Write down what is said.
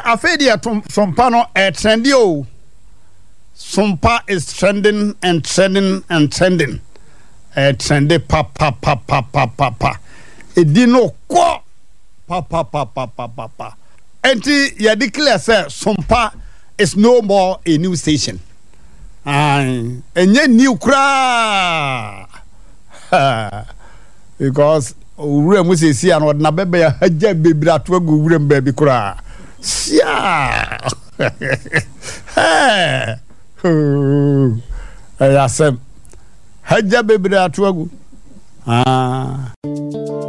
afedi sompa no trendy o. Sompa is trending and trending and trending. Trendy pa. Edi no kwa pa. Enti ya declare say Sompa is no more a new station. Enye new kra. Because ure mu sesi an na bebe ya haja bebira to agu ure mbabi kra. Sia. Ayasem haja bebira to agu.